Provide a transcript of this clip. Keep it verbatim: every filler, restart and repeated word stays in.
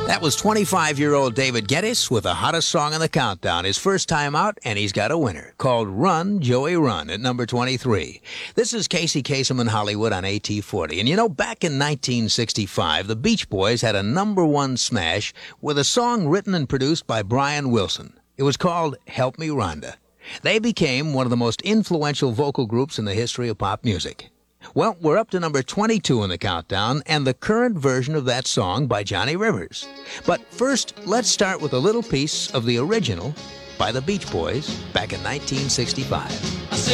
That was twenty-five-year-old David Geddes with the hottest song in the countdown. His first time out, and he's got a winner, called Run, Joey Run, at number twenty-three. This is Casey Kasem in Hollywood on A T forty. And you know, back in nineteen sixty-five, the Beach Boys had a number one smash with a song written and produced by Brian Wilson. It was called Help Me Rhonda. They became one of the most influential vocal groups in the history of pop music. Well, we're up to number twenty-two in the countdown, and the current version of that song by Johnny Rivers. But first, let's start with a little piece of the original by the Beach Boys back in nineteen sixty-five.